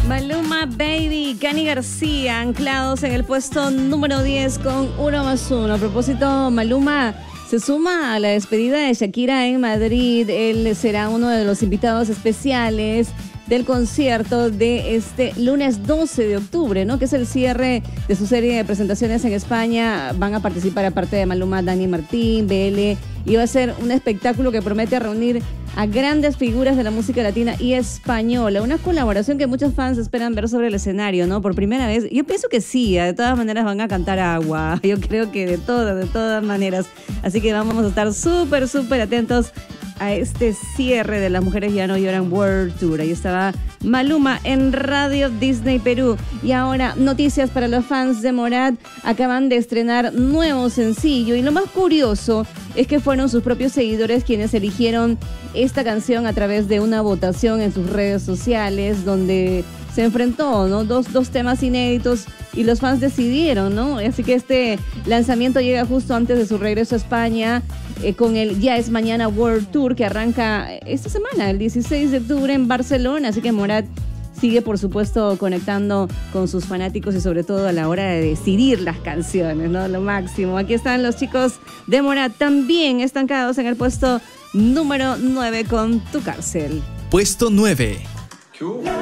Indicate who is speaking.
Speaker 1: Maluma Baby, Cani García, anclados en el puesto número 10 con 1+1. A propósito, Maluma se suma a la despedida de Shakira en Madrid. Él será uno de los invitados especiales del concierto de este lunes 12 de octubre, ¿no? Que es el cierre de su serie de presentaciones en España. Van a participar, aparte de Maluma, Dani Martín, BL, y va a ser un espectáculo que promete reunir a grandes figuras de la música latina y española. Una colaboración que muchos fans esperan ver sobre el escenario, ¿no? Por primera vez. Yo pienso que sí, de todas maneras van a cantar Agua. Yo creo que de todas maneras. Así que vamos a estar súper atentos a este cierre de Las Mujeres Ya No Lloran World Tour. Ahí estaba Maluma en Radio Disney Perú. Y ahora, noticias para los fans de Morat. Acaban de estrenar nuevo sencillo. Y lo más curioso es que fueron sus propios seguidores quienes eligieron esta canción a través de una votación en sus redes sociales, donde se enfrentó, ¿no? Dos temas inéditos y los fans decidieron, ¿no? Así que este lanzamiento llega justo antes de su regreso a España con el Ya Es Mañana World Tour, que arranca esta semana, el 16 de octubre en Barcelona. Así que Morat sigue, por supuesto, conectando con sus fanáticos y sobre todo a la hora de decidir las canciones, ¿no? Lo máximo. Aquí están los chicos de Morat, también estancados en el puesto número 9 con Tu Cárcel.
Speaker 2: Puesto 9.